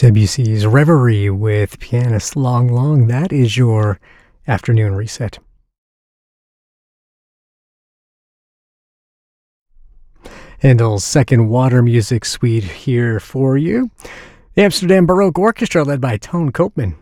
Debussy's Reverie with pianist Long Long. That is your afternoon reset. Handel's Second Water Music Suite here for you. The Amsterdam Baroque Orchestra, led by Toon Koopman,